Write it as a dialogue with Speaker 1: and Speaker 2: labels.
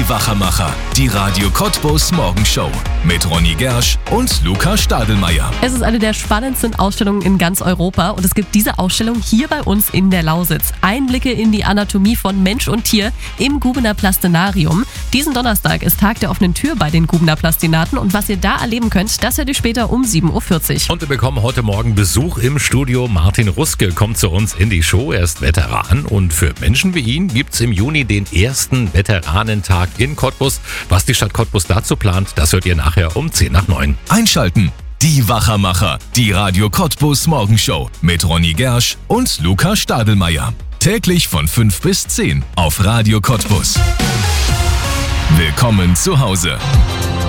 Speaker 1: Die Wachermacher, die Radio Cottbus Morgenshow mit Ronny Gersch und Luca Stadelmeier.
Speaker 2: Es ist eine der spannendsten Ausstellungen in ganz Europa und es gibt diese Ausstellung hier bei uns in der Lausitz. Einblicke in die Anatomie von Mensch und Tier im Gubener Plastinarium. Diesen Donnerstag ist Tag der offenen Tür bei den Gubener Plastinaten und was ihr da erleben könnt, das hört ihr später um 7.40 Uhr.
Speaker 3: Und wir bekommen heute Morgen Besuch im Studio. Martin Ruske kommt zu uns in die Show. Er ist Veteran und für Menschen wie ihn gibt es im Juni den ersten Veteranentag in Cottbus. Was die Stadt Cottbus dazu plant, das hört ihr nachher um 8:50.
Speaker 1: Einschalten. Die Wachermacher, die Radio Cottbus Morgenshow mit Ronny Gersch und Luca Stadelmeier. Täglich von 5 bis 10 auf Radio Cottbus. Willkommen zu Hause.